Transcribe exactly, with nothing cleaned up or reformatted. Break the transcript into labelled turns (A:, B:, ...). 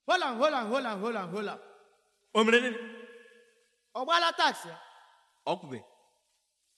A: Hold on, hold on, hold on, hold on, hold on.
B: O mere nini?
A: Ọ gbaala tax ya?
B: Ọ kwube.